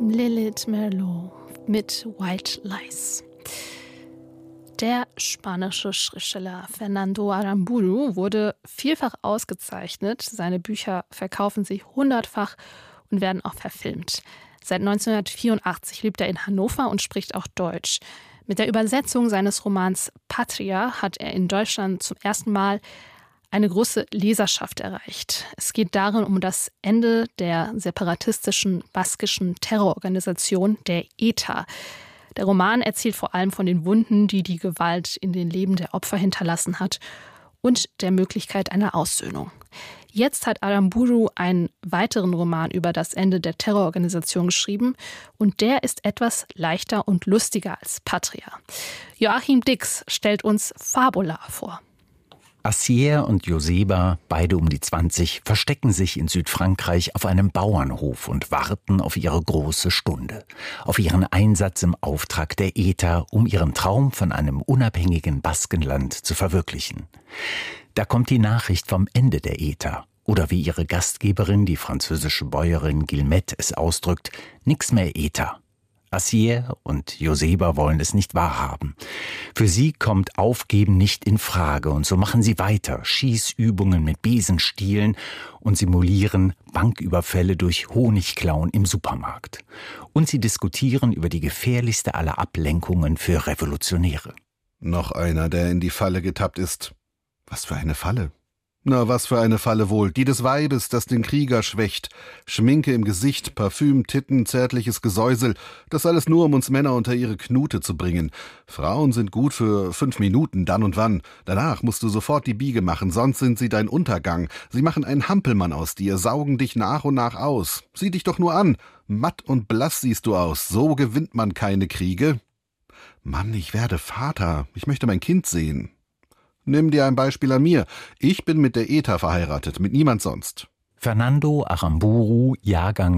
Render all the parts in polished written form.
Lilith Merlo mit White Lies. Der spanische Schriftsteller Fernando Aramburu wurde vielfach ausgezeichnet. Seine Bücher verkaufen sich 100-fach und werden auch verfilmt. Seit 1984 lebt er in Hannover und spricht auch Deutsch. Mit der Übersetzung seines Romans Patria hat er in Deutschland zum ersten Mal eine große Leserschaft erreicht. Es geht darin um das Ende der separatistischen baskischen Terrororganisation der ETA. Der Roman erzählt vor allem von den Wunden, die die Gewalt in den Leben der Opfer hinterlassen hat und der Möglichkeit einer Aussöhnung. Jetzt hat Aramburu einen weiteren Roman über das Ende der Terrororganisation geschrieben und der ist etwas leichter und lustiger als Patria. Joachim Dix stellt uns Fabula vor. Assier und Joseba, beide um die 20, verstecken sich in Südfrankreich auf einem Bauernhof und warten auf ihre große Stunde, auf ihren Einsatz im Auftrag der ETA, um ihren Traum von einem unabhängigen Baskenland zu verwirklichen. Da kommt die Nachricht vom Ende der ETA, oder wie ihre Gastgeberin, die französische Bäuerin Guillemette, es ausdrückt, nix mehr ETA. Assier und Joseba wollen es nicht wahrhaben. Für sie kommt Aufgeben nicht in Frage und so machen sie weiter, Schießübungen mit Besenstielen und simulieren Banküberfälle durch Honigklauen im Supermarkt. Und sie diskutieren über die gefährlichste aller Ablenkungen für Revolutionäre. Noch einer, der in die Falle getappt ist. Was für eine Falle? Na, was für eine Falle wohl. Die des Weibes, das den Krieger schwächt. Schminke im Gesicht, Parfüm, Titten, zärtliches Gesäusel. Das alles nur, um uns Männer unter ihre Knute zu bringen. Frauen sind gut für 5 Minuten, dann und wann. Danach musst du sofort die Biege machen, sonst sind sie dein Untergang. Sie machen einen Hampelmann aus dir, saugen dich nach und nach aus. Sieh dich doch nur an. Matt und blass siehst du aus. So gewinnt man keine Kriege. Mann, ich werde Vater. Ich möchte mein Kind sehen. Nimm dir ein Beispiel an mir. Ich bin mit der ETA verheiratet, mit niemand sonst. Fernando Aramburu, Jahrgang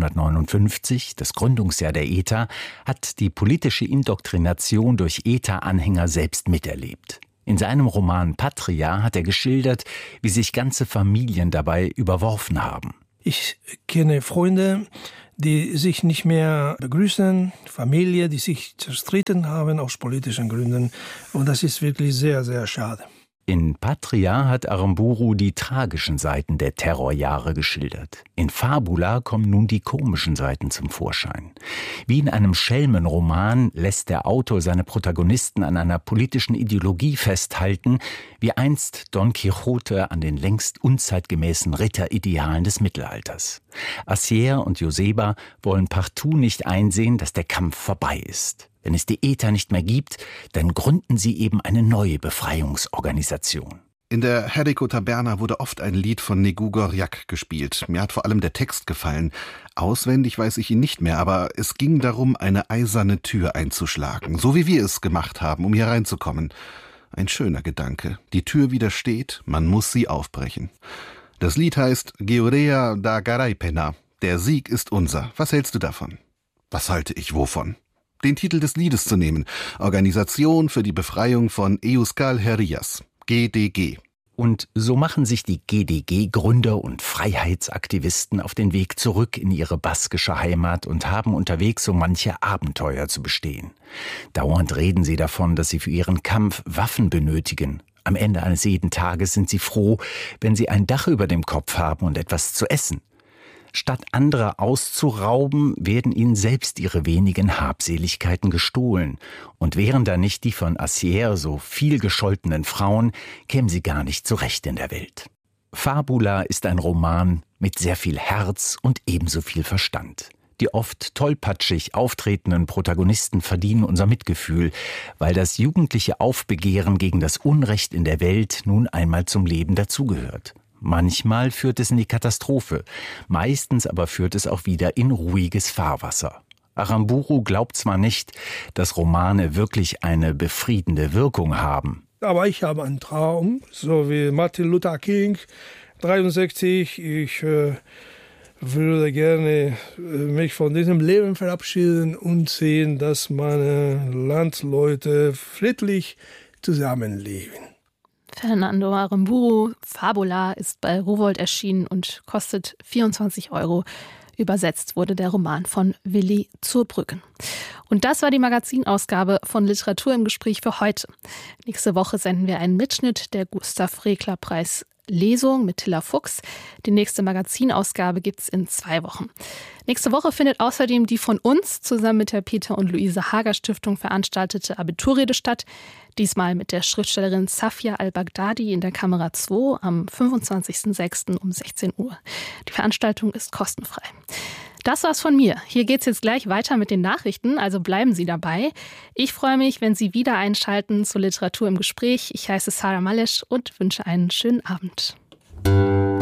1959, das Gründungsjahr der ETA, hat die politische Indoktrination durch ETA-Anhänger selbst miterlebt. In seinem Roman Patria hat er geschildert, wie sich ganze Familien dabei überworfen haben. Ich kenne Freunde, die sich nicht mehr begrüßen, Familie, die sich zerstritten haben aus politischen Gründen. Und das ist wirklich sehr, sehr schade. In Patria hat Aramburu die tragischen Seiten der Terrorjahre geschildert. In Fabula kommen nun die komischen Seiten zum Vorschein. Wie in einem Schelmenroman lässt der Autor seine Protagonisten an einer politischen Ideologie festhalten, wie einst Don Quixote an den längst unzeitgemäßen Ritteridealen des Mittelalters. Assier und Joseba wollen partout nicht einsehen, dass der Kampf vorbei ist. Wenn es die ETA nicht mehr gibt, dann gründen sie eben eine neue Befreiungsorganisation. In der Herrico Taberna wurde oft ein Lied von Negu Gorjak gespielt. Mir hat vor allem der Text gefallen. Auswendig weiß ich ihn nicht mehr, aber es ging darum, eine eiserne Tür einzuschlagen, so wie wir es gemacht haben, um hier reinzukommen. Ein schöner Gedanke. Die Tür widersteht, man muss sie aufbrechen. Das Lied heißt Geurea da Garaipena. Der Sieg ist unser. Was hältst du davon? Was halte ich wovon? Den Titel des Liedes zu nehmen. Organisation für die Befreiung von Euskal Herrias. GDG. Und so machen sich die GDG-Gründer und Freiheitsaktivisten auf den Weg zurück in ihre baskische Heimat und haben unterwegs so manche Abenteuer zu bestehen. Dauernd reden sie davon, dass sie für ihren Kampf Waffen benötigen. Am Ende eines jeden Tages sind sie froh, wenn sie ein Dach über dem Kopf haben und etwas zu essen. Statt andere auszurauben, werden ihnen selbst ihre wenigen Habseligkeiten gestohlen. Und wären da nicht die von Assier so viel gescholtenen Frauen, kämen sie gar nicht zurecht in der Welt. Fabula ist ein Roman mit sehr viel Herz und ebenso viel Verstand. Die oft tollpatschig auftretenden Protagonisten verdienen unser Mitgefühl, weil das jugendliche Aufbegehren gegen das Unrecht in der Welt nun einmal zum Leben dazugehört. Manchmal führt es in die Katastrophe, meistens aber führt es auch wieder in ruhiges Fahrwasser. Aramburu glaubt zwar nicht, dass Romane wirklich eine befriedende Wirkung haben. Aber ich habe einen Traum, so wie Martin Luther King, 63. Ich würde gerne mich von diesem Leben verabschieden und sehen, dass meine Landsleute friedlich zusammenleben. Fernando Aramburu, Fabula ist bei Rowohlt erschienen und kostet 24 €. Übersetzt wurde der Roman von Willi Zurbrüggen. Und das war die Magazinausgabe von Literatur im Gespräch für heute. Nächste Woche senden wir einen Mitschnitt der Gustav-Regler-Preis Lesung mit Tilla Fuchs. Die nächste Magazinausgabe gibt es in 2 Wochen. Nächste Woche findet außerdem die von uns zusammen mit der Peter und Luise Hager Stiftung veranstaltete Abiturrede statt. Diesmal mit der Schriftstellerin Safia al-Baghdadi in der Kamera 2 am 25.06. um 16 Uhr. Die Veranstaltung ist kostenfrei. Das war's von mir. Hier geht's jetzt gleich weiter mit den Nachrichten, also bleiben Sie dabei. Ich freue mich, wenn Sie wieder einschalten zur Literatur im Gespräch. Ich heiße Sarah Malesch und wünsche einen schönen Abend.